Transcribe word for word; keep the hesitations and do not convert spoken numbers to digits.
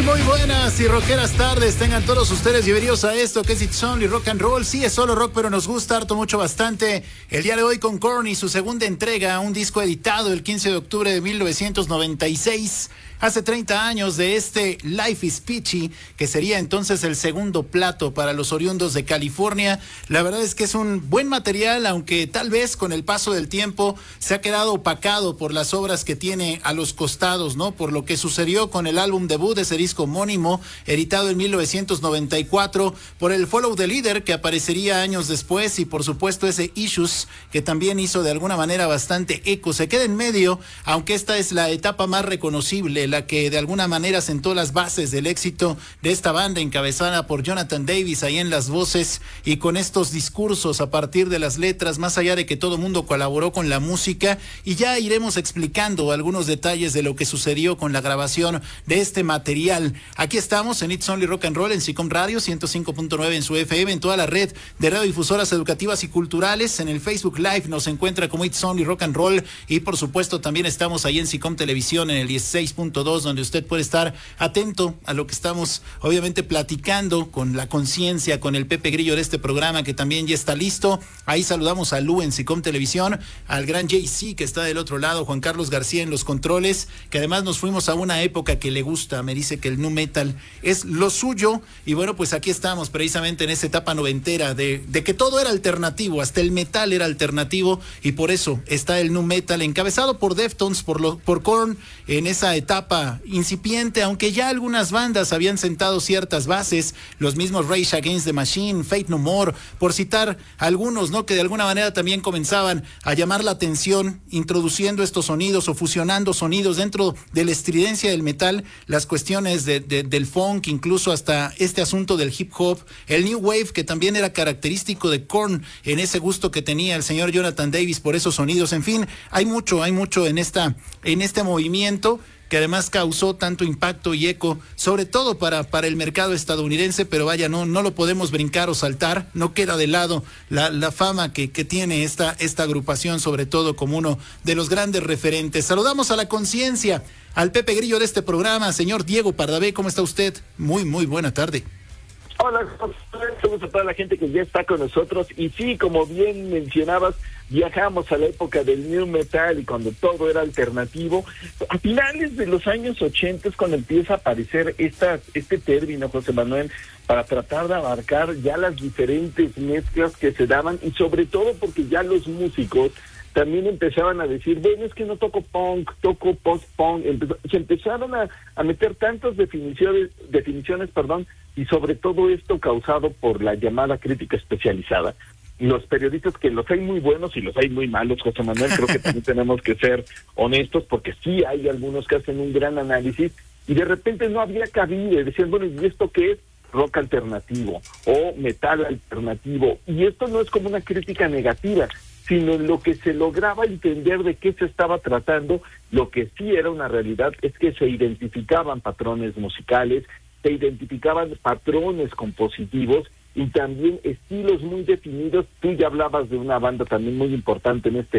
muy buenas y rockeras tardes. Tengan todos ustedes bienvenidos a esto que es It's Only Rock and Roll. Sí, es solo rock, pero nos gusta harto, mucho, bastante. El día de hoy con Korn y su segunda entrega, un disco editado el quince de octubre de mil novecientos noventa y seis. Hace treinta años de este Life is Peachy, que sería entonces el segundo plato para los oriundos de California. La verdad es que es un buen material, aunque tal vez con el paso del tiempo se ha quedado opacado por las obras que tiene a los costados, ¿no? Por lo que sucedió con el álbum debut de ese disco homónimo, editado en mil novecientos noventa y cuatro, por el Follow the Leader, que aparecería años después, y por supuesto ese Issues, que también hizo de alguna manera bastante eco. Se queda en medio, aunque esta es la etapa más reconocible, la que de alguna manera sentó las bases del éxito de esta banda encabezada por Jonathan Davis ahí en las voces y con estos discursos a partir de las letras, más allá de que todo mundo colaboró con la música, y ya iremos explicando algunos detalles de lo que sucedió con la grabación de este material. Aquí estamos en It's Only Rock and Roll en SICOM Radio ciento cinco punto nueve en su F M, en toda la red de radiodifusoras educativas y culturales. En el Facebook Live nos encuentra como It's Only Rock and Roll, y por supuesto también estamos ahí en SICOM Televisión en el dieciséis punto dos, donde usted puede estar atento a lo que estamos obviamente platicando con la conciencia, con el Pepe Grillo de este programa, que también ya está listo. Ahí saludamos a Lu en SICOM Televisión, al gran J C que está del otro lado, Juan Carlos García en los controles, que además nos fuimos a una época que le gusta, me dice que el nu metal es lo suyo, y bueno, pues aquí estamos precisamente en esa etapa noventera de, de que todo era alternativo, hasta el metal era alternativo, y por eso está el nu metal encabezado por Deftones, por, lo, por Korn, en esa etapa incipiente, aunque ya algunas bandas habían sentado ciertas bases, los mismos Rage Against the Machine, Faith No More, por citar algunos, ¿no? Que de alguna manera también comenzaban a llamar la atención, introduciendo estos sonidos o fusionando sonidos dentro de la estridencia del metal, las cuestiones de, de, del funk, incluso hasta este asunto del hip hop, el new wave, que también era característico de Korn en ese gusto que tenía el señor Jonathan Davis por esos sonidos. En fin, hay mucho, hay mucho en esta, en este movimiento, que además causó tanto impacto y eco, sobre todo para, para el mercado estadounidense, pero vaya, no, no lo podemos brincar o saltar, no queda de lado la, la fama que, que tiene esta, esta agrupación, sobre todo como uno de los grandes referentes. Saludamos a la conciencia, al Pepe Grillo de este programa, señor Diego Pardavé, ¿cómo está usted? Muy, muy buena tarde. Hola, saludos a toda la gente que ya está con nosotros, y sí, como bien mencionabas, viajamos a la época del new metal y cuando todo era alternativo. A finales de los años ochenta es cuando empieza a aparecer esta, este término, José Manuel, para tratar de abarcar ya las diferentes mezclas que se daban, y sobre todo porque ya los músicos también empezaban a decir, bueno, es que no toco punk, toco post-punk. Empezó, se empezaron a, a meter tantas definiciones, definiciones, perdón, y sobre todo esto causado por la llamada crítica especializada. Los periodistas, que los hay muy buenos y los hay muy malos, José Manuel, creo que también tenemos que ser honestos, porque sí hay algunos que hacen un gran análisis, y de repente no había cabida, decían, bueno, ¿y esto qué es? Rock alternativo o metal alternativo, y esto no es como una crítica negativa, sino en lo que se lograba entender de qué se estaba tratando. Lo que sí era una realidad es que se identificaban patrones musicales, se identificaban patrones compositivos y también estilos muy definidos. Tú ya hablabas de una banda también muy importante en este